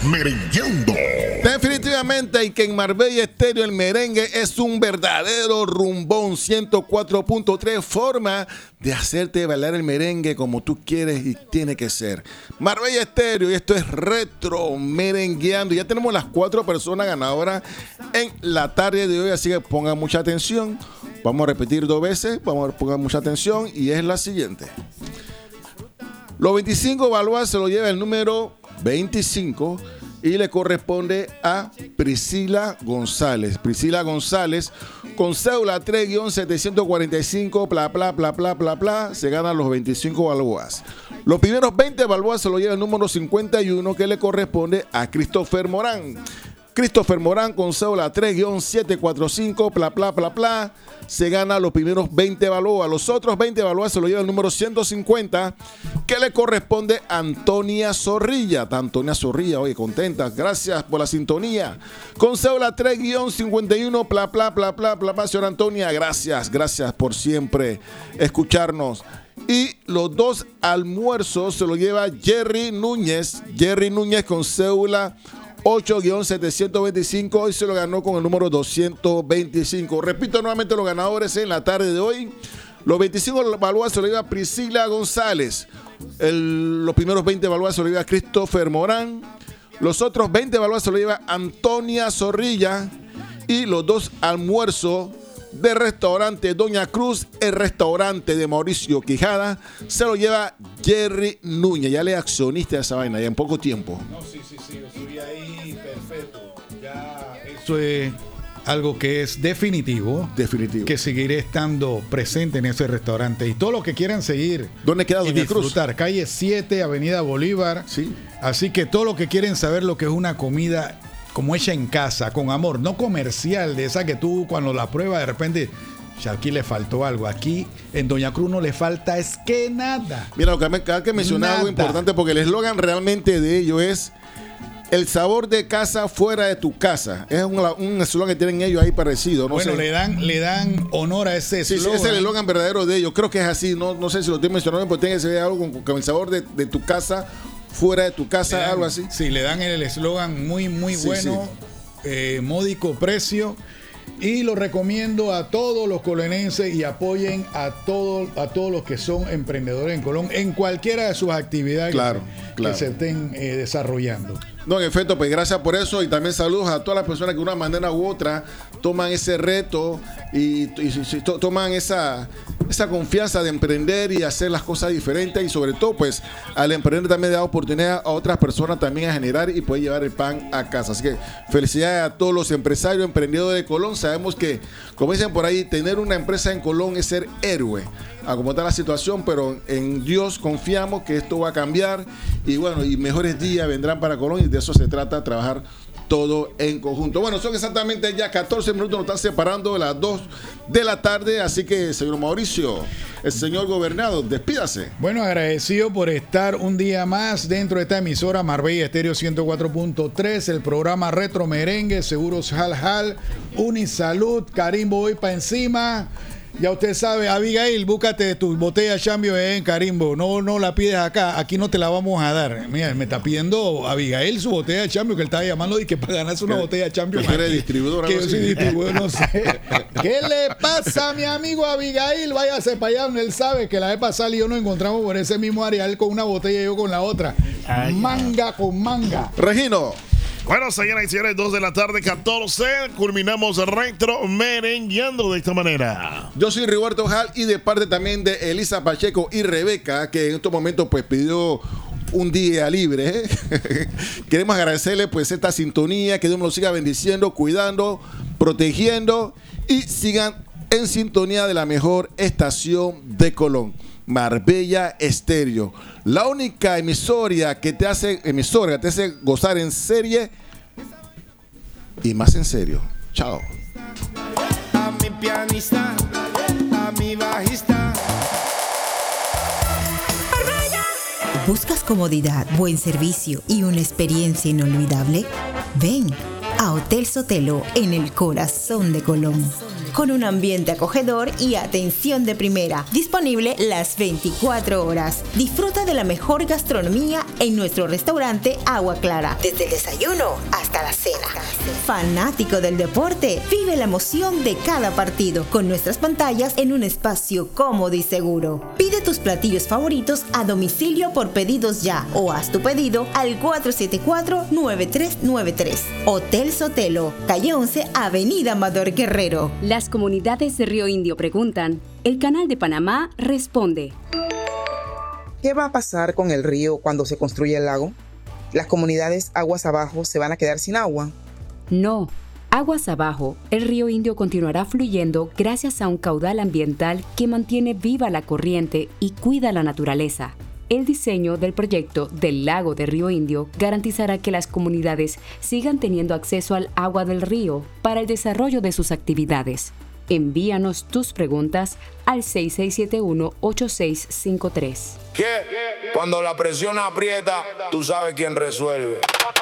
Merengueando. Definitivamente, y que en Marbella Estéreo el merengue es un verdadero rumbón. 104.3, forma de hacerte bailar el merengue como tú quieres y tiene que ser. Marbella Estéreo, y esto es Retro Merengueando. Ya tenemos las 4 personas ganadoras en la tarde de hoy, así que pongan mucha atención. Vamos a repetir 2 veces, pongan mucha atención, y es la siguiente. Los 25 balboas se lo lleva el número 25 y le corresponde a Priscila González. Priscila González, con cédula 3-745, se ganan los 25 balboas. Los primeros 20 balboas se lo lleva el número 51, que le corresponde a Christopher Morán. Christopher Morán, con cédula 3-745, se gana los primeros 20 balboas. Los otros 20 balboas se lo lleva el número 150, que le corresponde a Antonia Zorrilla. Antonia Zorrilla, oye, contenta, gracias por la sintonía. Con cédula 3-51, señora Antonia, gracias por siempre escucharnos. Y los 2 almuerzos se lo lleva Jerry Núñez. Jerry Núñez, con cédula 8-725, y se lo ganó con el número 225. Repito nuevamente los ganadores en la tarde de hoy. Los 25 balboas se lo lleva Priscila González. Los primeros 20 balboas se lo lleva Christopher Morán. Los otros 20 balboas se lo lleva Antonia Zorrilla. Y los 2 almuerzos de restaurante Doña Cruz, el restaurante de Mauricio Quijada, se lo lleva Jerry Núñez. Ya le accionista a esa vaina ya en poco tiempo. No, sí, yo subí ahí, perfecto. Ya eso es algo que es definitivo. Que seguiré estando presente en ese restaurante. Y todos los que quieran seguir, ¿dónde queda Doña Cruz? Disfrutar, calle 7, Avenida Bolívar. Sí. Así que todos los que quieren saber lo que es una comida como hecha en casa, con amor, no comercial, de esa que tú cuando la pruebas de repente, aquí le faltó algo. Aquí en Doña Cruz no le falta es que nada. Mira, cada que mencionar algo importante, porque el eslogan realmente de ello es el sabor de casa fuera de tu casa. Es un eslogan que tienen ellos ahí parecido. No bueno, sé. le dan honor a ese eslogan. Sí, es el eslogan verdadero de ellos. Creo que es así. No sé si lo estoy mencionando, pero tiene que ser algo con el sabor de tu casa fuera de tu casa, algo así. Sí, le dan el eslogan muy bueno, módico precio, y lo recomiendo a todos los colonenses, y apoyen a todos los que son emprendedores en Colón en cualquiera de sus actividades que se estén desarrollando. No, en efecto, pues gracias por eso, y también saludos a todas las personas que de una manera u otra toman ese reto y toman esa confianza de emprender y hacer las cosas diferentes, y sobre todo pues al emprender también da oportunidad a otras personas también a generar y poder llevar el pan a casa. Así que felicidades a todos los empresarios, emprendedores de Colón. Sabemos que, como dicen por ahí, tener una empresa en Colón es ser héroe, a cómo está la situación, pero en Dios confiamos que esto va a cambiar, y bueno, y mejores días vendrán para Colón, y de eso se trata, trabajar todo en conjunto. Bueno, son exactamente ya 14 minutos, nos están separando de las 2 de la tarde, así que, señor Mauricio, el señor gobernador, despídase. Bueno, agradecido por estar un día más dentro de esta emisora Marbella Estéreo 104.3, el programa Retro Merengue, Seguros Hal, Unisalud, Carimbo hoy para encima. Ya usted sabe, Abigail, búscate tu botella Chambio en Carimbo. No la pides acá, aquí no te la vamos a dar. Mira, me está pidiendo Abigail su botella de Chambio, que él estaba llamando y que para ganarse una botella de Chambio. ¿Que eres distribuidor? Que yo soy distribuidor, no sé. ¿Qué le pasa a mi amigo Abigail? Váyase para allá, él sabe que la vez pasada y yo nos encontramos por ese mismo área, él con una botella y yo con la otra. Manga con manga. Regino. Bueno, señoras y señores, 2 de la tarde, 14, culminamos Retro Merengueando de esta manera. Yo soy Roberto Hall, y de parte también de Elisa Pacheco y Rebeca, que en estos momentos pues pidió un día libre. Queremos agradecerle pues esta sintonía, que Dios nos lo siga bendiciendo, cuidando, protegiendo, y sigan en sintonía de la mejor estación de Colón, Marbella Estéreo, la única emisora que te hace gozar en serie y más en serio. Chao. A mi pianista, a mi bajista. ¿Buscas comodidad, buen servicio y una experiencia inolvidable? Ven a Hotel Sotelo en el corazón de Colón. Con un ambiente acogedor y atención de primera, disponible las 24 horas. Disfruta de la mejor gastronomía en nuestro restaurante Agua Clara, desde el desayuno hasta la cena. Fanático del deporte, vive la emoción de cada partido con nuestras pantallas en un espacio cómodo y seguro. Pide tus platillos favoritos a domicilio por pedidos ya o haz tu pedido al 474-9393. Hotel Sotelo, calle 11, Avenida Amador Guerrero. Las comunidades de Río Indio preguntan, el Canal de Panamá responde. ¿Qué va a pasar con el río cuando se construya el lago? ¿Las comunidades aguas abajo se van a quedar sin agua? No. Aguas abajo, el río Indio continuará fluyendo gracias a un caudal ambiental que mantiene viva la corriente y cuida la naturaleza. El diseño del proyecto del lago de Río Indio garantizará que las comunidades sigan teniendo acceso al agua del río para el desarrollo de sus actividades. Envíanos tus preguntas al 6671-8653. ¿Qué? Cuando la presión aprieta, tú sabes quién resuelve.